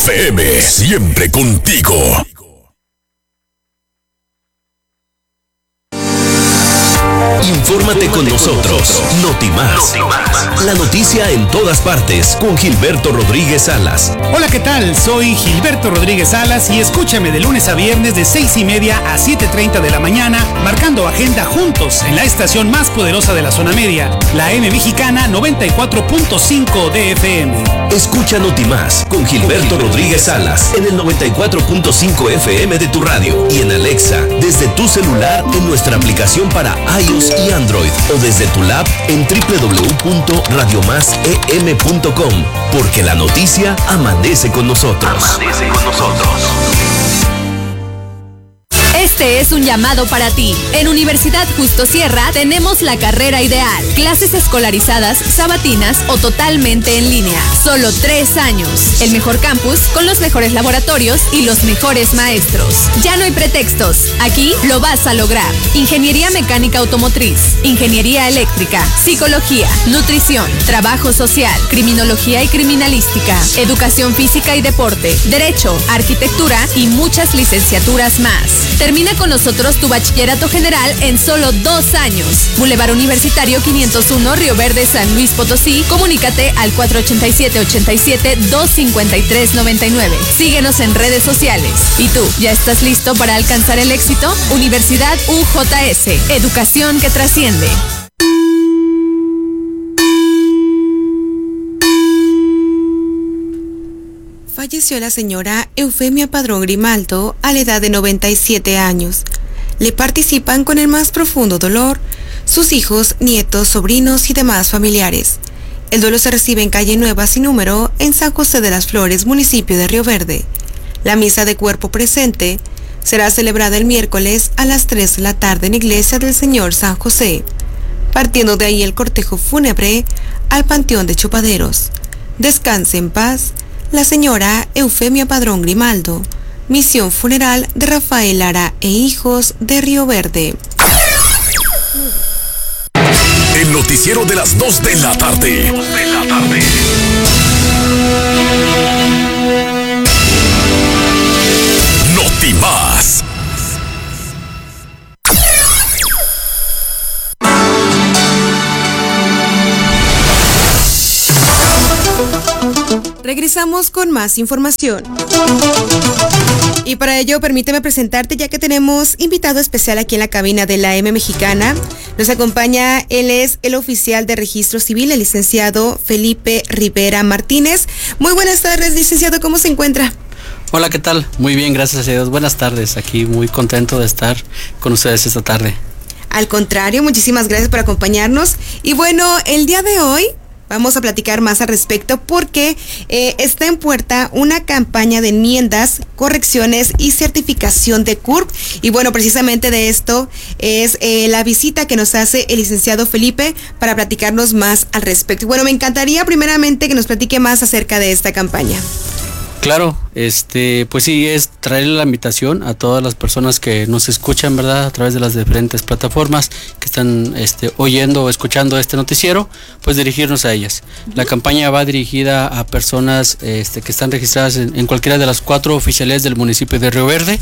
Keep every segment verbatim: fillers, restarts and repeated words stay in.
F M, siempre contigo. Infórmate con nosotros. Notimás. La noticia en todas partes con Gilberto Rodríguez Salas. Hola, ¿qué tal? Soy Gilberto Rodríguez Salas y escúchame de lunes a viernes de seis y media a siete treinta de la mañana, marcando agenda juntos en la estación más poderosa de la zona media, la M Mexicana noventa y cuatro punto cinco de F M. Escucha Notimás con Gilberto Rodríguez Salas en el noventa y cuatro punto cinco F M de tu radio y en Alexa, desde tu celular en nuestra aplicación para iOS y Android o desde tu lab en doble u doble u doble u punto radio más e m punto com, porque la noticia amanece con nosotros. Amanece con nosotros. Este es un llamado para ti. En Universidad Justo Sierra tenemos la carrera ideal. Clases escolarizadas, sabatinas o totalmente en línea. Solo tres años. El mejor campus con los mejores laboratorios y los mejores maestros. Ya no hay pretextos. Aquí lo vas a lograr. Ingeniería mecánica automotriz, ingeniería eléctrica, psicología, nutrición, trabajo social, criminología y criminalística, educación física y deporte, derecho, arquitectura y muchas licenciaturas más. Termina con nosotros tu bachillerato general en solo dos años. Boulevard Universitario quinientos uno, Río Verde, San Luis Potosí. Comunícate al cuatro ochenta y siete, ochenta y siete, dos cincuenta y tres, noventa y nueve. Síguenos en redes sociales. ¿Y tú, ya estás listo para alcanzar el éxito? Universidad U J S, educación que trasciende. Falleció la señora Eufemia Padrón Grimaldo a la edad de noventa y siete años. Le participan con el más profundo dolor sus hijos, nietos, sobrinos y demás familiares. El duelo se recibe en calle Nueva sin número en San José de las Flores, municipio de Río Verde. La misa de cuerpo presente será celebrada el miércoles a las tres de la tarde en Iglesia del Señor San José, partiendo de ahí el cortejo fúnebre al Panteón de Chupaderos. Descanse en paz la señora Eufemia Padrón Grimaldo. Misión funeral de Rafael Lara e hijos de Río Verde. El noticiero de las dos de la tarde. De la tarde. Notimás. Regresamos con más información. Y para ello, permíteme presentarte, ya que tenemos invitado especial aquí en la cabina de la M Mexicana. Nos acompaña, él es el oficial de registro civil, el licenciado Felipe Rivera Martínez. Muy buenas tardes, licenciado, ¿cómo se encuentra? Hola, ¿qué tal? Muy bien, gracias a Dios. Buenas tardes, aquí muy contento de estar con ustedes esta tarde. Al contrario, muchísimas gracias por acompañarnos. Y bueno, el día de hoy vamos a platicar más al respecto porque eh, está en puerta una campaña de enmiendas, correcciones y certificación de C U R P. Y bueno, precisamente de esto es eh, la visita que nos hace el licenciado Felipe para platicarnos más al respecto. Y bueno, me encantaría primeramente que nos platique más acerca de esta campaña. Claro, este, pues sí, es traerle la invitación a todas las personas que nos escuchan, ¿verdad? A través de las diferentes plataformas que están este, oyendo o escuchando este noticiero, pues dirigirnos a ellas. Uh-huh. La campaña va dirigida a personas este, que están registradas en, en cualquiera de las cuatro oficialías del municipio de Río Verde.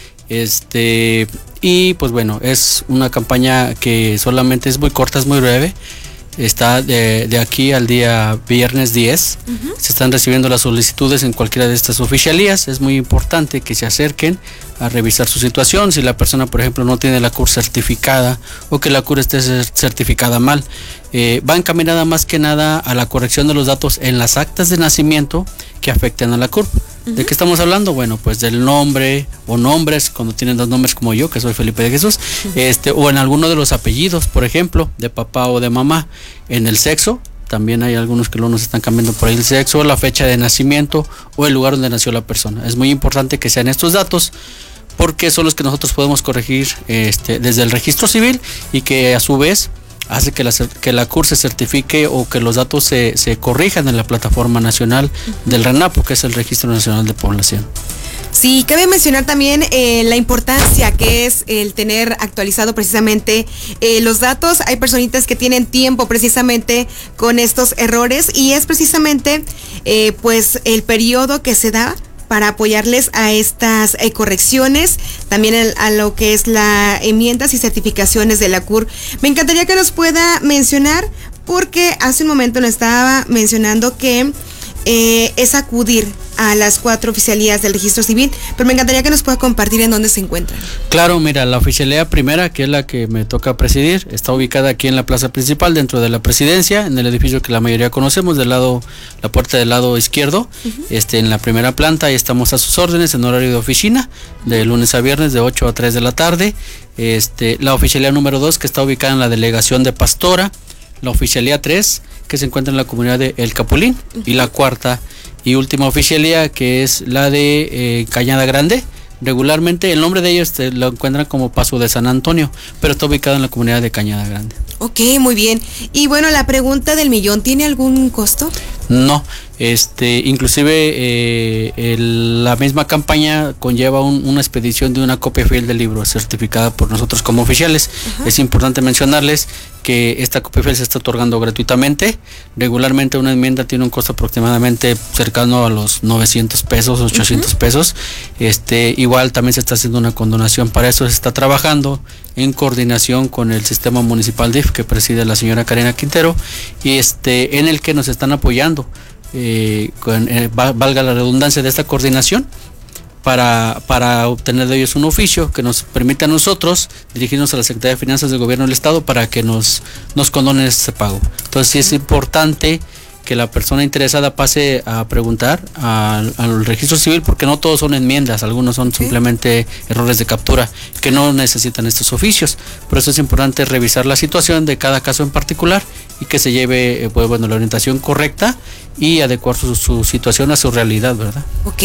Este, y pues bueno, es una campaña que solamente es muy corta, es muy breve. Está de, de aquí al día viernes diez. Uh-huh. Se están recibiendo las solicitudes en cualquiera de estas oficialías. Es muy importante que se acerquen a revisar su situación. Si la persona, por ejemplo, no tiene la C U R certificada o que la C U R esté certificada mal, eh, va encaminada más que nada a la corrección de los datos en las actas de nacimiento que afecten a la C U R P. Uh-huh. ¿De qué estamos hablando? Bueno, pues del nombre o nombres, cuando tienen dos nombres como yo, que soy Felipe de Jesús, uh-huh. este, o en alguno de los apellidos, por ejemplo, de papá o de mamá. En el sexo, también hay algunos que luego nos están cambiando por ahí el sexo, la fecha de nacimiento o el lugar donde nació la persona. Es muy importante que sean estos datos porque son los que nosotros podemos corregir este, desde el registro civil y que a su vez hace que la, que la C U R se certifique o que los datos se, se corrijan en la plataforma nacional del RENAPO, que es el Registro Nacional de Población. Sí, cabe mencionar también eh, la importancia que es el tener actualizado precisamente eh, los datos. Hay personitas que tienen tiempo precisamente con estos errores y es precisamente eh, pues el periodo que se da para apoyarles a estas eh, correcciones, también el, a lo que es la enmiendas y certificaciones de la C U R. Me encantaría que nos pueda mencionar, porque hace un momento nos estaba mencionando que eh, es acudir a las cuatro oficialías del registro civil, pero me encantaría que nos pueda compartir en dónde se encuentran. Claro, mira, la oficialía primera, que es la que me toca presidir, está ubicada aquí en la plaza principal, dentro de la presidencia, en el edificio que la mayoría conocemos, del lado, la puerta del lado izquierdo, uh-huh. este, en la primera planta. Ahí estamos a sus órdenes en horario de oficina, de lunes a viernes, de ocho a tres de la tarde. Este, la oficialía número dos, que está ubicada en la delegación de Pastora. La oficialía tres, que se encuentra en la comunidad de El Capulín, uh-huh. y la cuarta y última oficialía, que es la de eh, Cañada Grande. Regularmente el nombre de ellos te lo encuentran como Paso de San Antonio, pero está ubicado en la comunidad de Cañada Grande. Ok, muy bien. Y bueno, la pregunta del millón, ¿tiene algún costo? No, este, inclusive eh, el, la misma campaña conlleva un, una expedición de una copia fiel del libro certificada por nosotros como oficiales. Ajá. Es importante mencionarles que esta copia fiel se está otorgando gratuitamente. Regularmente una enmienda tiene un costo aproximadamente cercano a los novecientos pesos, ochocientos uh-huh. pesos. Este, igual también se está haciendo una condonación. Para eso se está trabajando en coordinación con el sistema municipal D I F que preside la señora Karina Quintero, y este, en el que nos están apoyando, eh, con, eh, valga la redundancia de esta coordinación, para, para obtener de ellos un oficio que nos permita a nosotros dirigirnos a la Secretaría de Finanzas del Gobierno del Estado para que nos, nos condonen ese pago. Entonces sí es importante que la persona interesada pase a preguntar al, al registro civil, porque no todos son enmiendas, algunos son ¿sí? simplemente errores de captura que no necesitan estos oficios. Por eso es importante revisar la situación de cada caso en particular y que se lleve pues, bueno, la orientación correcta y adecuar su, su situación a su realidad, ¿verdad? Ok.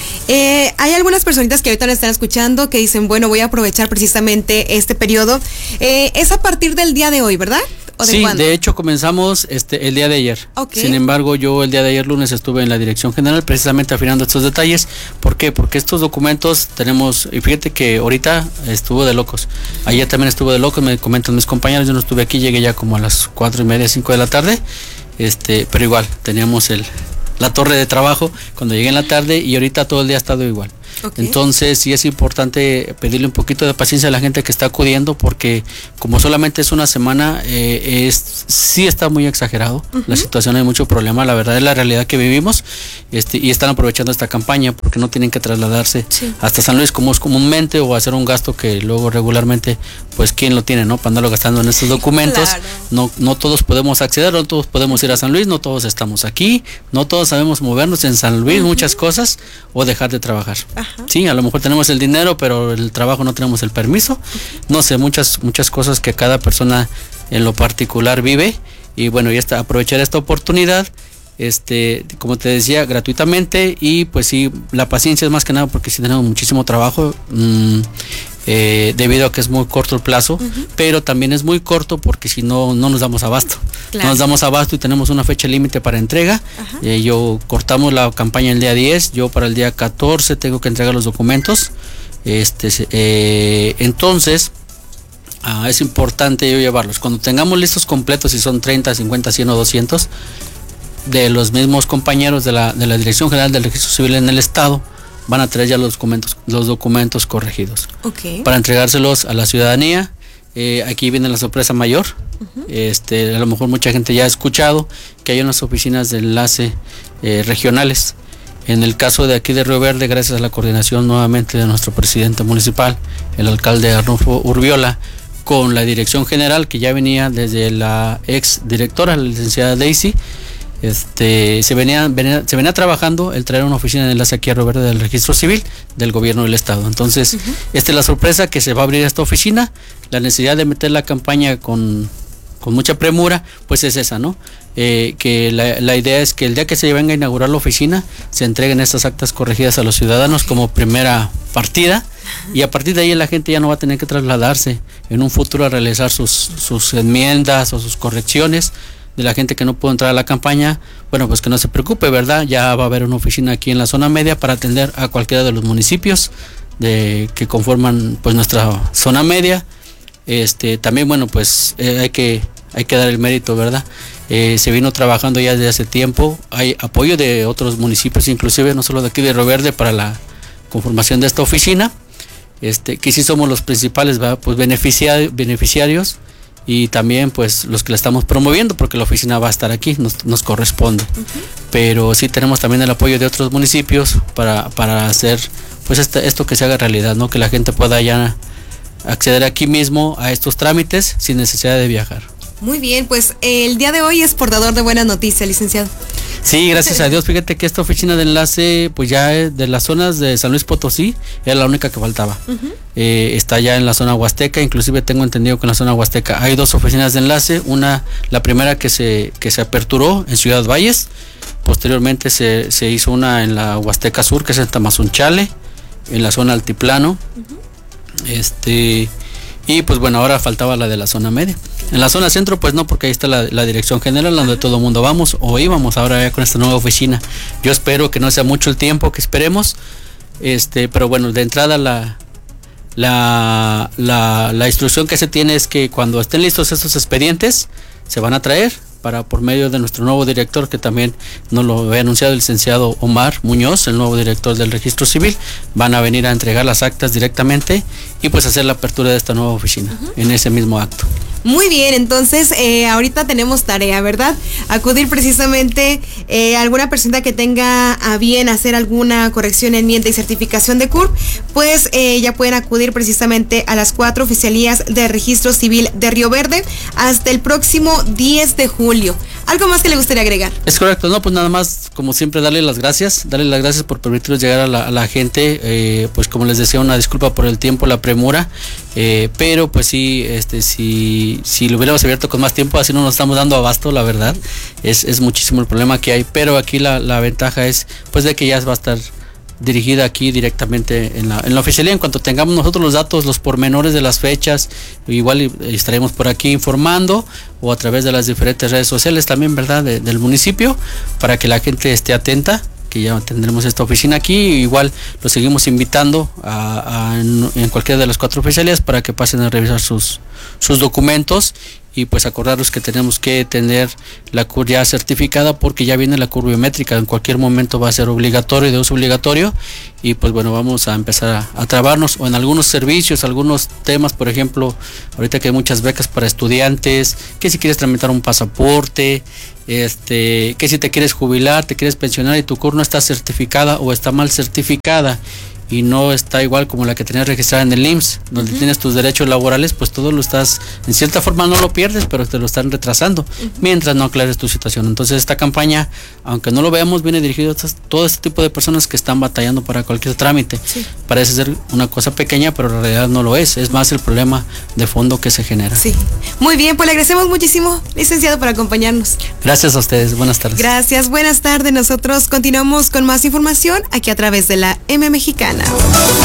Eh, hay algunas personitas que ahorita nos están escuchando que dicen, bueno, voy a aprovechar precisamente este periodo. Eh, es a partir del día de hoy, ¿verdad? ¿O de sí, cuándo? De hecho comenzamos este el día de ayer. Okay. Sin embargo, yo el día de ayer lunes estuve en la Dirección General precisamente afinando estos detalles. ¿Por qué? Porque estos documentos tenemos, y fíjate que ahorita estuvo de locos. Ayer también estuvo de locos, me comentan mis compañeros, yo no estuve aquí, llegué ya como a las cuatro y media, cinco de la tarde. Este, pero igual, teníamos el la torre de trabajo cuando llegué en la tarde y ahorita todo el día ha estado igual. Okay. Entonces sí es importante pedirle un poquito de paciencia a la gente que está acudiendo, porque como solamente es una semana, eh, es, sí está muy exagerado. Uh-huh. La situación, hay mucho problema, la verdad es la realidad que vivimos, este, y están aprovechando esta campaña porque no tienen que trasladarse sí. hasta San Luis como es comúnmente, o hacer un gasto que luego regularmente pues quién lo tiene, ¿no? Para andarlo gastando en estos documentos. Claro. no, no todos podemos acceder, no todos podemos ir a San Luis, no todos estamos aquí, no todos sabemos movernos en San Luis, uh-huh. muchas cosas, o dejar de trabajar. Ajá. Sí, a lo mejor tenemos el dinero, pero el trabajo no tenemos el permiso. No sé, muchas muchas cosas que cada persona en lo particular vive. Y bueno, y esta, aprovechar esta oportunidad, este, como te decía, gratuitamente. Y pues sí, la paciencia es más que nada porque sí tenemos muchísimo trabajo. Mmm, Eh, debido a que es muy corto el plazo, uh-huh. pero también es muy corto porque si no, no nos damos abasto. Claro. No nos damos abasto y tenemos una fecha límite para entrega. Uh-huh. Eh, yo cortamos la campaña el día diez, yo para el día catorce tengo que entregar los documentos. Este, eh, entonces, ah, es importante yo llevarlos. Cuando tengamos listos completos, si son treinta, cincuenta, cien o doscientos, de los mismos compañeros de la, de la Dirección General del Registro Civil en el Estado, van a traer ya los documentos, los documentos corregidos. Okay. Para entregárselos a la ciudadanía. Eh, aquí viene la sorpresa mayor. Uh-huh. Este, a lo mejor mucha gente ya ha escuchado que hay unas oficinas de enlace eh, regionales. En el caso de aquí de Río Verde, gracias a la coordinación nuevamente de nuestro presidente municipal, el alcalde Arnulfo Urbiola, con la Dirección General que ya venía desde la ex directora, la licenciada Daisy. Este, se venía, venía, se venía trabajando el traer una oficina de enlace aquí a Río Verde del Registro Civil del Gobierno del Estado. Entonces, uh-huh. esta es la sorpresa, que se va a abrir esta oficina. La necesidad de meter la campaña con, con mucha premura, pues es esa, ¿no? Eh, que la, la idea es que el día que se venga a inaugurar la oficina, se entreguen estas actas corregidas a los ciudadanos como primera partida, y a partir de ahí la gente ya no va a tener que trasladarse en un futuro a realizar sus, sus enmiendas o sus correcciones. De la gente que no pudo entrar a la campaña, bueno, pues que no se preocupe, ¿verdad? Ya va a haber una oficina aquí en la zona media para atender a cualquiera de los municipios de, que conforman pues nuestra zona media. Este, también, bueno, pues eh, hay que hay que dar el mérito, ¿verdad? Eh, se vino trabajando ya desde hace tiempo, hay apoyo de otros municipios, inclusive no solo de aquí de Río Verde, para la conformación de esta oficina, este, que sí somos los principales, ¿verdad? Pues beneficiari- beneficiarios y también pues los que la estamos promoviendo, porque la oficina va a estar aquí, nos, nos corresponde. Uh-huh. Pero sí tenemos también el apoyo de otros municipios para, para hacer pues este, esto que se haga realidad, ¿no? Que la gente pueda ya acceder aquí mismo a estos trámites sin necesidad de viajar. Muy bien, pues eh, el día de hoy es portador de buenas noticias, licenciado. Sí, gracias a Dios. Fíjate que esta oficina de enlace, pues ya de las zonas de San Luis Potosí, era la única que faltaba. Uh-huh. Eh, está ya en la zona huasteca, inclusive tengo entendido que en la zona huasteca hay dos oficinas de enlace. Una, la primera que se, que se aperturó en Ciudad Valles, posteriormente se, se hizo una en la Huasteca Sur, que es en Tamazunchale, en la zona altiplano. Uh-huh. Este... Y pues bueno, ahora faltaba la de la zona media. En la zona centro pues no, porque ahí está la, la dirección general donde todo el mundo vamos o íbamos ahora ya con esta nueva oficina. Yo espero que no sea mucho el tiempo que esperemos, este, pero bueno, de entrada la, la, la, la instrucción que se tiene es que cuando estén listos estos expedientes se van a traer para por medio de nuestro nuevo director, que también nos lo había anunciado el licenciado Omar Muñoz, el nuevo director del Registro Civil. Van a venir a entregar las actas directamente y pues hacer la apertura de esta nueva oficina, uh-huh, en ese mismo acto. Muy bien, entonces eh, ahorita tenemos tarea, ¿verdad? Acudir precisamente eh, a alguna persona que tenga a bien hacer alguna corrección, enmienda y certificación de C U R P, pues eh, ya pueden acudir precisamente a las cuatro oficialías de Registro Civil de Río Verde hasta el próximo diez de julio. ¿Algo más que le gustaría agregar? Es correcto, no, pues nada más, como siempre, darle las gracias, darle las gracias por permitirnos llegar a la, a la gente, eh, pues como les decía, una disculpa por el tiempo, la premura, eh, pero pues sí, este, si, si lo hubiéramos abierto con más tiempo, así no nos estamos dando abasto, la verdad, es, es muchísimo el problema que hay, pero aquí la, la ventaja es, pues de que ya va a estar dirigida aquí directamente en la, en la oficialía. En cuanto tengamos nosotros los datos, los pormenores de las fechas, igual estaremos por aquí informando o a través de las diferentes redes sociales también, ¿verdad?, de, del municipio, para que la gente esté atenta, que ya tendremos esta oficina aquí. Igual los seguimos invitando a, a, en, en cualquiera de las cuatro oficialías para que pasen a revisar sus, sus documentos. Y pues acordarnos que tenemos que tener la C U R ya certificada, porque ya viene la C U R biométrica, en cualquier momento va a ser obligatorio, de uso obligatorio, y pues bueno, vamos a empezar a, a trabarnos, o en algunos servicios, algunos temas, por ejemplo, ahorita que hay muchas becas para estudiantes, que si quieres tramitar un pasaporte, este, que si te quieres jubilar, te quieres pensionar y tu C U R no está certificada o está mal certificada, y no está igual como la que tenías registrada en el I M S S, donde uh-huh, tienes tus derechos laborales, pues todo lo estás, en cierta forma no lo pierdes, pero te lo están retrasando, uh-huh, mientras no aclares tu situación. Entonces esta campaña, aunque no lo veamos, viene dirigido a todo este tipo de personas que están batallando para cualquier trámite. Sí. Parece ser una cosa pequeña, pero en realidad no lo es, es más el problema de fondo que se genera. Sí, muy bien, pues le agradecemos muchísimo, licenciado, por acompañarnos. Gracias a ustedes, buenas tardes. Gracias, buenas tardes. Nosotros continuamos con más información aquí a través de la M Mexicana.